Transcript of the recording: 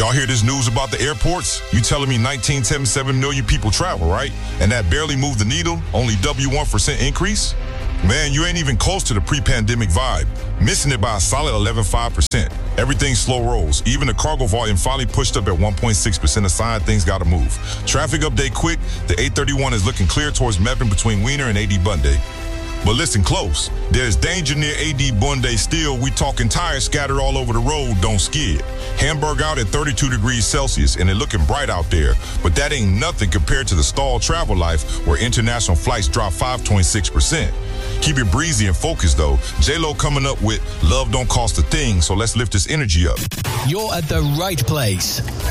Y'all hear this news about the airports? You telling me 19.7 million people travel, right? And that barely moved the needle? Only W1% increase? Man, you ain't even close to the pre-pandemic vibe. Missing it by a solid 11.5%. Everything slow rolls. Even the cargo volume finally pushed up at 1.6%, a sign things gotta move. Traffic update quick. The 831 is looking clear towards Meppin between Wiener and AD Bunday. But listen close. There's danger near AD Bunday still. We talking tires scattered all over the road, don't skid. Hamburg out at 32 degrees Celsius, and it looking bright out there. But that ain't nothing compared to the stalled travel life where international flights drop 5.6%. Keep it breezy and focused, though. J-Lo coming up with Love Don't Cost a Thing, so let's lift this energy up. You're at the right place.